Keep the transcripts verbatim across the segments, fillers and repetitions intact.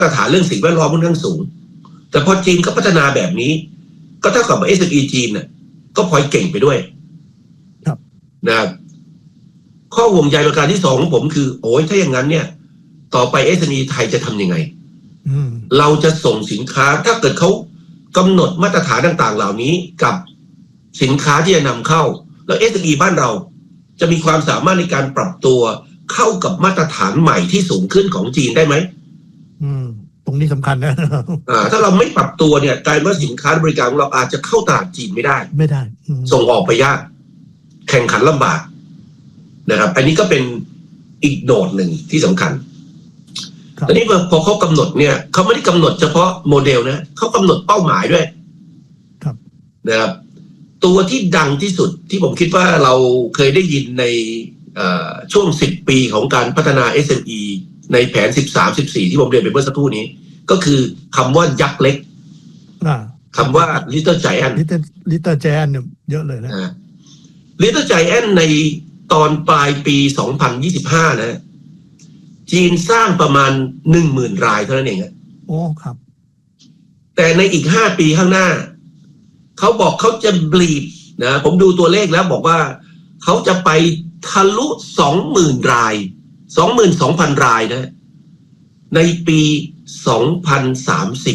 ตรฐานเรื่องสิ่งแวดล้อมค่อนข้างสูงแต่พอจีนก็พัฒนาแบบนี้ก็เท่ากับว่า เอส เอ็ม อี จีนน่ะก็พลอยเก่งไปด้วยครับนะครับข้อห่วงใยประการที่สองของผมคือโอ้ยถ้าอย่างนั้นเนี่ยต่อไป เอส เอ็ม อี ไทยจะทำยังไงเราจะส่งสินค้าถ้าเกิดเขากำหนดมาตรฐานต่างๆเหล่านี้กับสินค้าที่จะนำเข้าแล้ว เอส เอ็ม อี บ้านเราจะมีความสามารถในการปรับตัวเข้ากับมาตรฐานใหม่ที่สูงขึ้นของจีนได้ไหมอืมตรงนี้สำคัญนะอ่าถ้าเราไม่ปรับตัวเนี่ยกลายว่าสินค้าบริการของเราอาจจะเข้าตลาดจีนไม่ได้ไม่ได้ส่งออกไปยากแข่งขันลำบากนะครับอันนี้ก็เป็นอีกโดดหนึ่งที่สำคัญแต่นี่พอเขากำหนดเนี่ยเขาไม่ได้กำหนดเฉพาะโมเดลนะเขากำหนดเป้าหมายด้วยครับนะครับตัวที่ดังที่สุดที่ผมคิดว่าเราเคยได้ยินในช่วงสิบปีของการพัฒนา เอส เอ็ม อี ในแผนสิบสาม สิบสี่ที่ผมเรียนไปเมื่อสักครู่นี้ก็คือคำว่ายักษ์เล็กคำว่า Little Giant Little Little Giant เนี่ยเยอะเลยนะ Little Giant ในตอนปลายปีสองพันยี่สิบห้านะจีนสร้างประมาณ หนึ่งหมื่น รายเท่านั้นเองครับโอ้ครับแต่ในอีกห้าปีข้างหน้าเขาบอกเขาจะบลีดนะผมดูตัวเลขแล้วบอกว่าเขาจะไปทะลุ สองหมื่น ราย สองหมื่นสองพัน รายนะในปีสองพันสามสิบ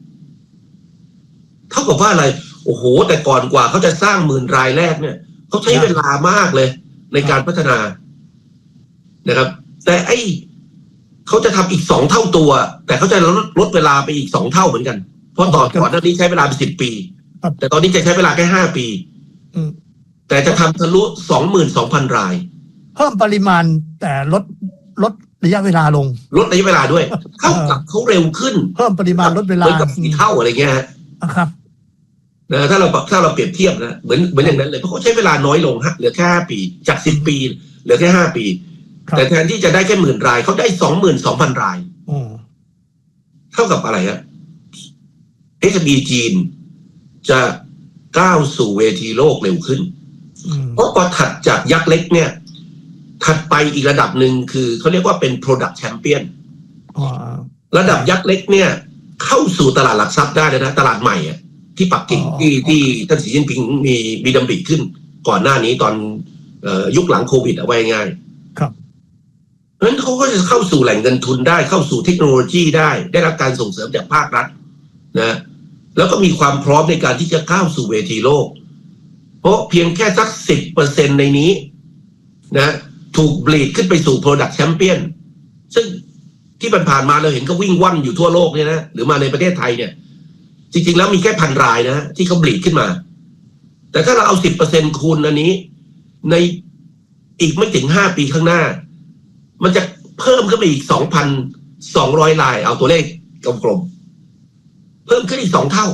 เท่ากับว่าอะไรโอ้โหแต่ก่อนกว่าเขาจะสร้างหมื่นรายแรกเนี่ยเขาใช้เวลามากเลยในการพัฒนานะครับแต่ไอ้เขาจะทำอีกสองเท่าตัวแต่เขาจะลดลดเวลาไปอีกสองเท่าเหมือนกันเพราะตอนก่อนหน้านี้ใช้เวลาเป็นสิบปีแต่ตอนนี้จะใช้เวลาแค่ห้าปีแต่จะทำทะลุ สองหมื่นสองพัน รายเพิ่มปริมาณแต่ลดลดระยะเวลาลงลดระยะเวลาด้วยเท่ากับเขาเร็วขึ้นเพิ่มปริมาณลดเวลาเหมือนกับสี่เท่าอะไรเงี้ยฮะครับนะถ้าเราถ้าเราเปรียบเทียบนะเหมือนเหมือนอย่างนั้นเลยเพราะเขาใช้เวลาน้อยลงฮะเหลือแค่ห้าปีจากสิบปีเหลือแค่ห้าปีแต่แทนที่จะได้แค่หมื่นรายเขาได้ สองหมื่นสองพัน รายเท่ากับอะไรฮะ เอส เอ็ม อี จีนจะก้าวสู่เวทีโลกเร็วขึ้นเพราะพอถัดจากยักษ์เล็กเนี่ยถัดไปอีกระดับหนึ่งคือเขาเรียกว่าเป็น Product Champion ระดับยักษ์เล็กเนี่ยเข้าสู่ตลาดหลักทรัพย์ได้เลยนะตลาดใหม่อะที่ปักกิ่งที่ที่ท่านสีจิ้นผิงมีมีดำริขึ้นก่อนหน้านี้ตอนยุคหลังโควิดเอาไว้ง่ายครับเพราะฉะนั้นเขาก็จะเข้าสู่แหล่งเงินทุนได้เข้าสู่เทคโนโลยีได้ได้รับการส่งเสริมจากภาครัฐนะแล้วก็มีความพร้อมในการที่จะก้าวสู่เวทีโลกเพราะเพียงแค่สัก สิบเปอร์เซ็นต์ ในนี้นะถูกบลีดขึ้นไปสู่ Product Champion ซึ่งที่ผ่านมาเราเห็นก็วิ่งว่อนอยู่ทั่วโลกเนี่ยนะหรือมาในประเทศไทยเนี่ยจริงๆแล้วมีแค่พันรายนะที่เขาบลีดขึ้นมาแต่ถ้าเราเอา สิบเปอร์เซ็นต์ คูณอันนี้ในอีกไม่ถึงห้าปีข้างหน้ามันจะเพิ่มขึ้นไปอีก สองพันสองร้อย รายเอาตัวเลขกลมๆเพิ่มขึ้นอีกสองเท่า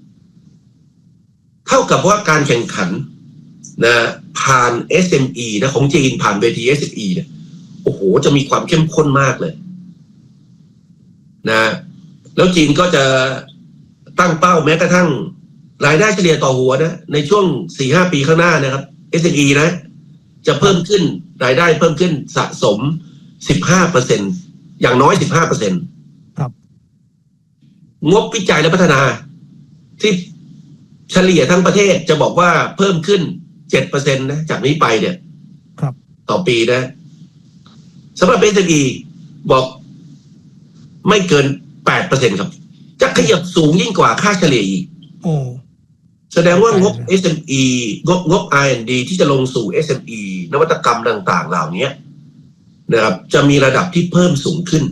เท่ากับว่าการแข่งขันนะผ่าน เอส เอ็ม อี นะของจีนผ่านเวที เอส เอ็ม อี เนี่ยโอ้โหจะมีความเข้มข้นมากเลยนะแล้วจีนก็จะตั้งเป้าแม้กระทั่งรายได้เฉลี่ยต่อหัวนะในช่วง สี่ห้า ปีข้างหน้านะครับ เอส เอ็ม อี นะจะเพิ่มขึ้นรายได้เพิ่มขึ้นสะสม สิบห้าเปอร์เซ็นต์ อย่างน้อย สิบห้าเปอร์เซ็นต์ครับงบวิจัยและพัฒนาที่เฉลี่ยทั้งประเทศจะบอกว่าเพิ่มขึ้น เจ็ดเปอร์เซ็นต์ นะจากนี้ไปเนี่ยครับต่อปีนะสำหรับ เอส เอ็ม อี บอกไม่เกิน แปดเปอร์เซ็นต์ ครับจะขยับสูงยิ่งกว่าค่าเฉลี่ยอีกโอ้แสดงว่างบ เอส เอ็ม อี งบงบ อาร์ แอนด์ ดี ที่จะลงสู่ เอส เอ็ม อี นวัตกรรมต่างๆเหล่านี้นะครับจะมีระดับที่เพิ่มสูงขึ้น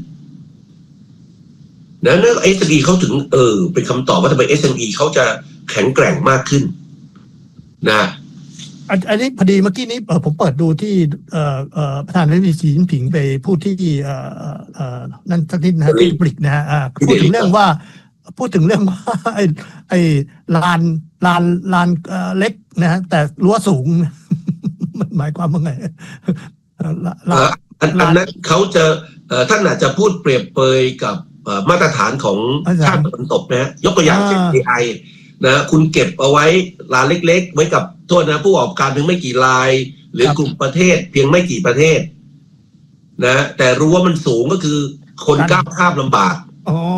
นะนั่น เอส เอ็ม อี เขาถึงเออเป็นคำตอบว่าทำไม เอส เอ็ม อี เขาจะแข็งแกร่งมากขึ้นนะอันนี้พอดีเมื่อกี้นี้ผมเปิดดูที่ประธานาธิบดีสีจิ้นผิงไปพูดที่นั่นสักนิดนะที่บริกนะฮะพูดถึงเรื่องว่าพูดถึงเรื่องว่าไอ้ไอ้ลานลานลานเล็กนะฮะแต่รั้วสูงมันหมายความว่าไงอันนั้นเขาจะท่านอาจจะพูดเปรียบเปยกับมาตรฐานของชาติตะวันตกนะยกตัวอย่างเช่น เอ ไอ นะคุณเก็บเอาไว้ลานเล็กๆไว้กับโทษนะผู้ประกอบการเพียงไม่กี่รายหรือกลุ่มประเทศเพียงไม่กี่ประเทศนะแต่รู้ว่ามันสูงก็คือคนก้าวข้ามลำบากอ๋อ